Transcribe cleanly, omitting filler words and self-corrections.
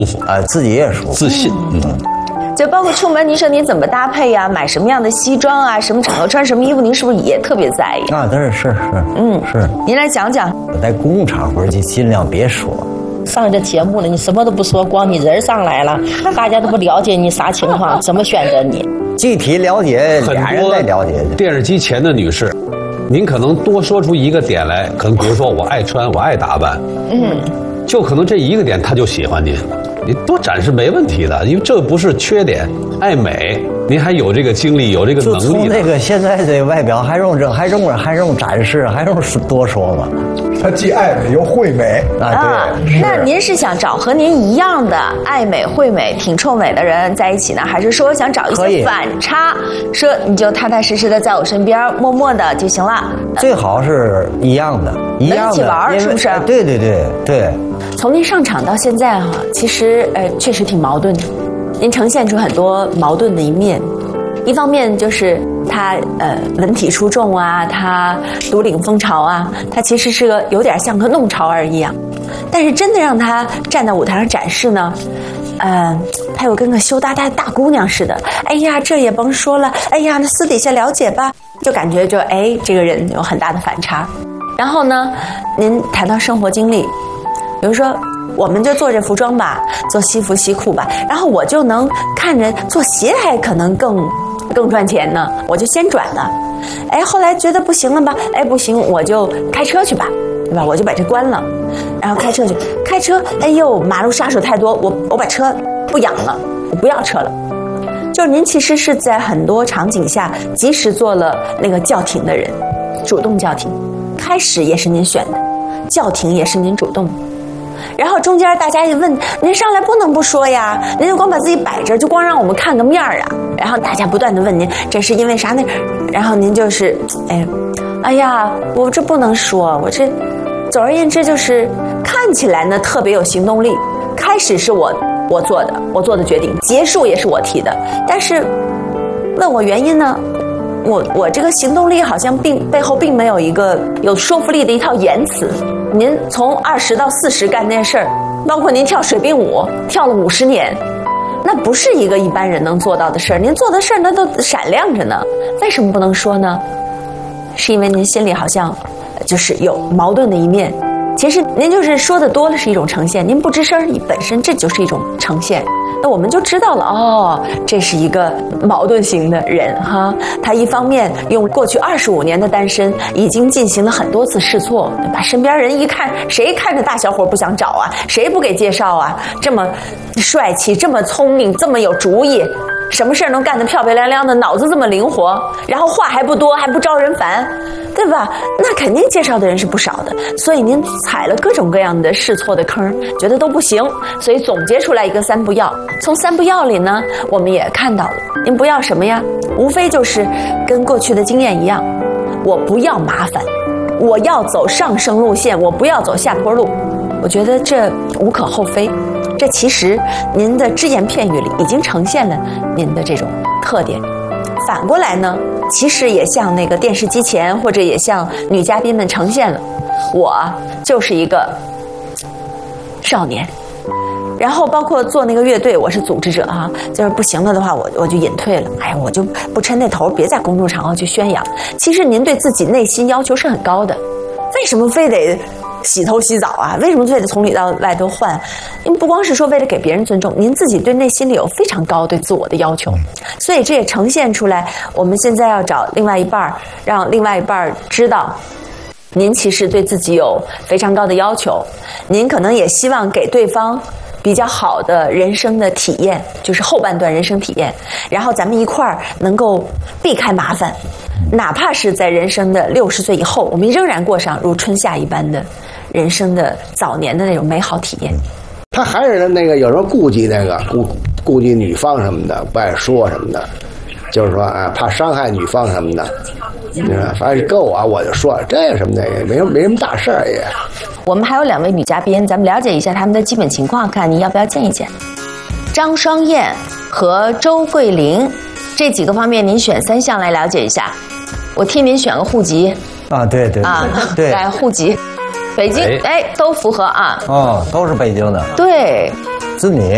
自己也舒服， 自信。 就包括出门，您说您怎么搭配呀？买什么样的西装啊？什么场合穿什么衣服？您是不是也特别在意？ 啊，是，是。 您来讲讲。 在公共场合就尽量别说。 上这节目了，你什么都不说，光你人上来了，大家都不了解你啥情况，怎么选择你？ 具体了解，俩人再了解。 电视机前的女士，您可能多说出一个点来，可能比如说我爱穿，我爱打扮，就可能这一个点他就喜欢您。你多展示没问题的，因为这不是缺点。爱美，您还有这个精力，有这个能力。 就从那个现在这外表还用展示，还用多说吗？ 他既爱美又会美啊。对。那您是想找和您一样的爱美会美、挺臭美的人在一起呢，还是说想找一些反差，说你就踏踏实实的在我身边，默默的就行了？ 最好是一样的， 一起玩，是不是？ 对。 从您上场到现在哈，其实确实挺矛盾的。您呈现出很多矛盾的一面，一方面就是他文体出众啊，他独领风潮啊，他其实是个有点像个弄潮儿一样，但是真的让他站在舞台上展示呢，他又跟个羞答答的大姑娘似的。哎呀，这也甭说了，哎呀，那私底下了解吧，就感觉这个人有很大的反差。然后呢，您谈到生活经历，比如说我们就做这服装吧，做西服西裤吧，然后我就能看着做鞋还可能更赚钱呢，我就先转了。后来觉得不行了吧，不行，我就开车去吧，对吧？我就把这关了，然后开车去，开车，马路杀手太多，我把车不养了，我不要车了。就是您其实是在很多场景下及时做了那个叫停的人，主动叫停，开始也是您选的，叫停也是您主动的。然后中间大家一问，您上来不能不说呀，您就光把自己摆着，就光让我们看个面啊。然后大家不断的问您，这是因为啥呢？然后您就是哎呀，我这不能说，我这总而言之就是看起来呢特别有行动力。开始是我做的决定，结束也是我提的，但是问我原因呢，我这个行动力好像背后并没有一个有说服力的一套言辞。您从20到40干那事儿，包括您跳水兵舞跳了50年，那不是一个一般人能做到的事儿。您做的事儿那都闪亮着呢，为什么不能说呢？是因为您心里好像就是有矛盾的一面。其实您就是说的多了是一种呈现，您不吱声，你本身这就是一种呈现。那我们就知道了，这是一个矛盾型的人哈。他一方面用过去25年的单身，已经进行了很多次试错，对吧？身边人一看，谁看着大小伙不想找啊？谁不给介绍啊？这么帅气，这么聪明，这么有主意，什么事儿能干得漂漂亮亮的，脑子这么灵活，然后话还不多，还不招人烦，对吧？那肯定介绍的人是不少的。所以您踩了各种各样的试错的坑，觉得都不行，所以总结出来一个3不要。从3不要里呢，我们也看到了，您不要什么呀？无非就是跟过去的经验一样，我不要麻烦，我要走上升路线，我不要走下坡路。我觉得这无可厚非，这其实您的只言片语里已经呈现了您的这种特点。反过来呢，其实也向那个电视机前或者也向女嘉宾们呈现了，我就是一个少年。然后包括做那个乐队，我是组织者哈，就是不行了的话，我就隐退了。我就不抻那头，别在公众场合去宣扬。其实您对自己内心要求是很高的，为什么非得洗头洗澡啊？为什么非得从里到外都换？因为不光是说为了给别人尊重，您自己对内心里有非常高对自我的要求，所以这也呈现出来。我们现在要找另外一半，让另外一半知道，您其实对自己有非常高的要求，您可能也希望给对方比较好的人生的体验，就是后半段人生体验，然后咱们一块儿能够避开麻烦，哪怕是在人生的60岁以后，我们仍然过上如春夏一般的人生的早年的那种美好体验。 他还是那个有人顾忌那个顾忌女方什么的，不爱说什么的，就是说怕伤害女方什么的。反正跟我就说这有什么的，也没什么大事儿也。 我们还有2位女嘉宾，咱们了解一下她们的基本情况，看你要不要见一见。张双燕和周桂玲，这几个方面您选3项来了解一下。我替您选个户籍啊，对， 来户籍，北京，都符合啊。 都是北京的。 对， 子女。